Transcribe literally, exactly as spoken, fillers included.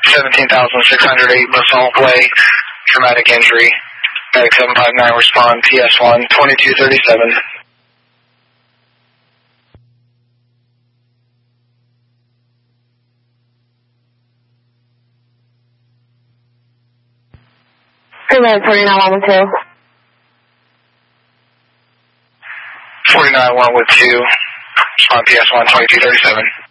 seventeen thousand six hundred eight Basalt Way, traumatic injury. Medic seven five nine respond, P S one, twenty-two thirty-seven. Pre-med forty-nine one with two. forty-nine one with two, respond P S one, twenty-two thirty-seven.